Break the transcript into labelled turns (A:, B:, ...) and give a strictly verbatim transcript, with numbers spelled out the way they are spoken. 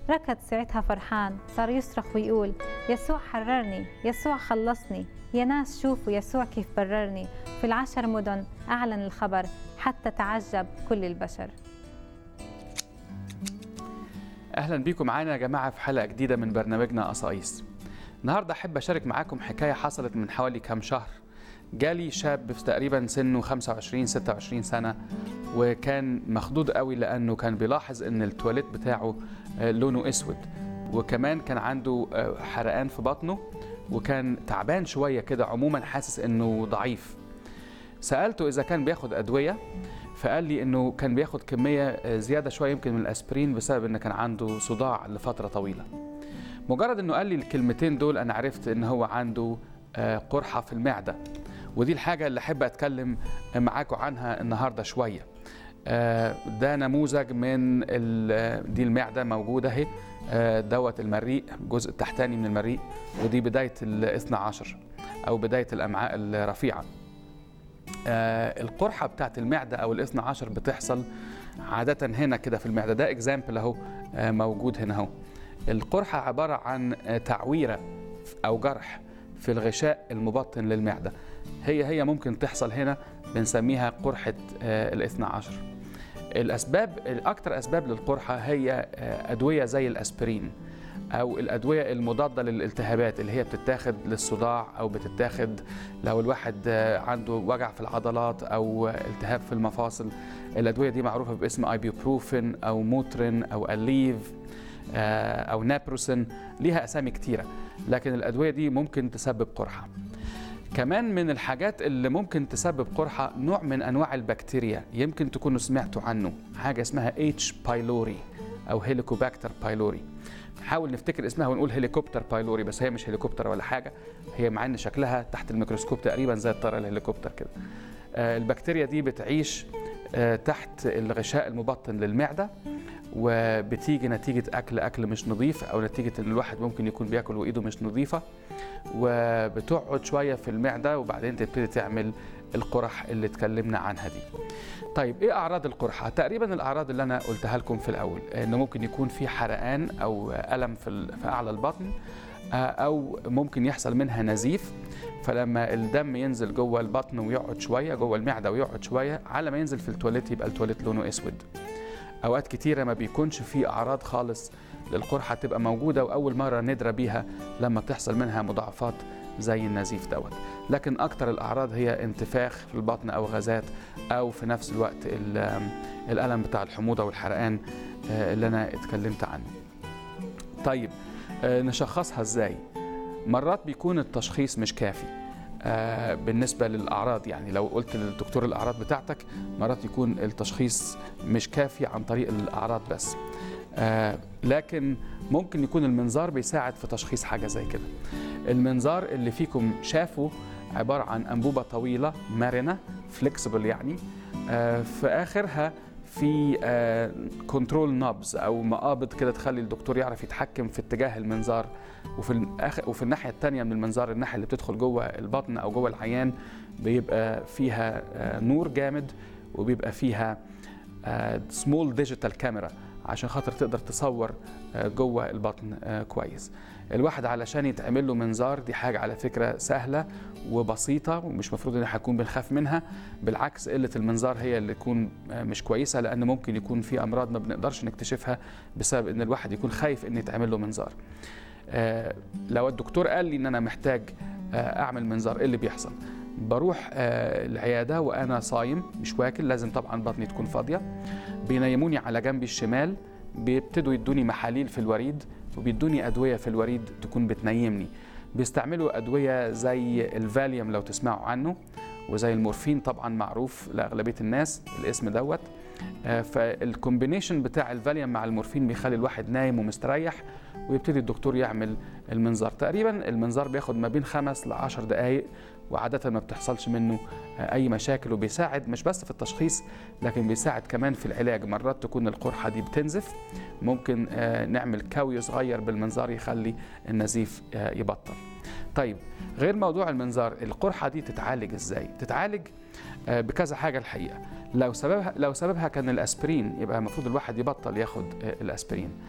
A: ركض ساعتها فرحان، صار يصرخ ويقول: يسوع حررني، يسوع خلصني، يا ناس شوفوا يسوع كيف بررني. في العشر مدن أعلن الخبر، حتى تعجب كل البشر.
B: أهلا بيكم معانا يا جماعة في حلقة جديدة من برنامجنا قصايص. النهاردة أحب أشارك معاكم حكاية حصلت من حوالي كام شهر. جالي شاب في تقريبا سنه خمسة وعشرين ستة وعشرين سنة، وكان مخضوض قوي لأنه كان بيلاحظ أن التواليت بتاعه لونه أسود، وكمان كان عنده حرقان في بطنه، وكان تعبان شوية كده، عموما حاسس أنه ضعيف. سألته إذا كان بياخد أدوية، فقال لي انه كان بياخد كميه زياده شويه يمكن من الاسبرين بسبب ان كان عنده صداع لفتره طويله. مجرد انه قال لي الكلمتين دول انا عرفت ان هو عنده قرحه في المعده، ودي الحاجه اللي احب اتكلم معاكم عنها النهارده شويه. ده نموذج من دي المعده موجوده اهي، دوت المريء، الجزء التحتاني من المريء، ودي بدايه الاثنى عشر او بدايه الامعاء الرفيعه. آه القرحة بتاعت المعدة أو الاثنى عشر بتحصل عادة هنا كده في المعدة. ده اكزامبل أهو آه موجود هنا أهو. القرحة عبارة عن آه تعويرة أو جرح في الغشاء المبطن للمعدة. هي هي ممكن تحصل هنا، بنسميها قرحة آه الاثنى عشر. الأسباب الأكثر أسباب للقرحة هي آه أدوية زي الأسبرين أو الأدوية المضادة للالتهابات اللي هي بتتاخد للصداع، أو بتتاخد لو الواحد عنده وجع في العضلات أو التهاب في المفاصل. الأدوية دي معروفة باسم ايبوبروفين أو موترين أو أليف أو نابروسين، ليها أسامي كتيرة، لكن الأدوية دي ممكن تسبب قرحة. كمان من الحاجات اللي ممكن تسبب قرحة نوع من أنواع البكتيريا، يمكن تكونوا سمعتوا عنه، حاجة اسمها H. بايلوري أو هيليكوباكتر بايلوري. نحاول نفتكر اسمها ونقول هليكوبتر بايلوري، بس هي مش هليكوبتر ولا حاجة، هي مع ان شكلها تحت الميكروسكوب تقريبا زي الطائرة الهليكوبتر كده. آه البكتيريا دي بتعيش آه تحت الغشاء المبطن للمعدة، وبتيجي نتيجة أكل أكل مش نظيف، أو نتيجة إن الواحد ممكن يكون بياكل وإيده مش نظيفة، وبتقعد شوية في المعدة وبعدين تبتدي تعمل القرح اللي اتكلمنا عنها دي. طيب ايه اعراض القرحه؟ تقريبا الاعراض اللي انا قلتها لكم في الاول، انه ممكن يكون في حرقان او الم في في اعلى البطن، او ممكن يحصل منها نزيف، فلما الدم ينزل جوه البطن ويقعد شويه جوه المعده ويقعد شويه، على ما ينزل في التواليت يبقى التواليت لونه اسود. اوقات كتيره ما بيكونش في اعراض خالص للقرحه، تبقى موجوده واول مره ندرى بيها لما تحصل منها مضاعفات زي النزيف دوت. لكن اكتر الاعراض هي انتفاخ في البطن او غازات، او في نفس الوقت الالم بتاع الحموضه والحرقان اللي انا اتكلمت عنه. طيب نشخصها ازاي؟ مرات بيكون التشخيص مش كافي بالنسبه للاعراض، يعني لو قلت للدكتور الاعراض بتاعتك، مرات يكون التشخيص مش كافي عن طريق الاعراض بس. آه لكن ممكن يكون المنظار بيساعد في تشخيص حاجة زي كده. المنظار اللي فيكم شافه عبارة عن أنبوبة طويلة مرنة فليكسبل، يعني آه في آخرها في كنترول نوبز أو مقابض كده تخلي الدكتور يعرف يتحكم في اتجاه المنظار، وفي الآخر وفي الناحية التانية من المنظار، الناحية اللي بتدخل جوه البطن أو جوه العيان، بيبقى فيها آه نور جامد، وبيبقى فيها سمول ديجيتال كاميرا عشان خاطر تقدر تصور جوه البطن كويس. الواحد علشان يتعمل له منظار، دي حاجة على فكرة سهلة وبسيطة، ومش مفروض ان احنا نكون بنخاف منها. بالعكس، قلة المنظار هي اللي تكون مش كويسة، لأن ممكن يكون في أمراض ما بنقدرش نكتشفها بسبب ان الواحد يكون خايف ان يتعمل له منظار. لو الدكتور قال لي ان انا محتاج اعمل منظار، ايه اللي بيحصل؟ بروح العيادة وأنا صايم مش واكل، لازم طبعا بطني تكون فاضية. بينيموني على جنبي الشمال، بيبتدوا يدوني محاليل في الوريد، وبيدوني أدوية في الوريد تكون بتنيمني. بيستعملوا أدوية زي الفاليوم لو تسمعوا عنه، وزي المورفين طبعا معروف لأغلبية الناس الاسم دوت. فالكومبينيشن بتاع الفاليوم مع المورفين بيخلي الواحد نايم ومستريح، ويبتدي الدكتور يعمل المنظار. تقريبا المنظار بياخد ما بين خمس لعشر دقايق، وعادة ما بتحصلش منه أي مشاكل، وبيساعد مش بس في التشخيص لكن بيساعد كمان في العلاج. مرات تكون القرحة دي بتنزف، ممكن نعمل كاوي صغير بالمنظار يخلي النزيف يبطل. طيب غير موضوع المنظار، القرحة دي تتعالج ازاي؟ تتعالج بكذا حاجة الحقيقة. لو سببها لو سببها كان الأسبرين، يبقى المفروض الواحد يبطل ياخد الأسبرين.